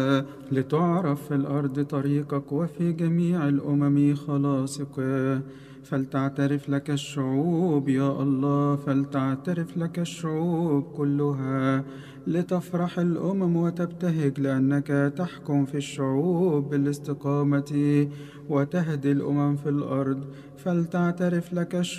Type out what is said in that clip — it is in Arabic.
لتعرف في الأرض طريقك وفي جميع الأمم خلاصك. فلتعترف لك الشعوب يا الله، فلتعترف لك الشعوب كلها. لتفرح الأمم وتبتهج لأنك تحكم في الشعوب بالاستقامة وتهدي الأمم في الأرض. فلتعترف لك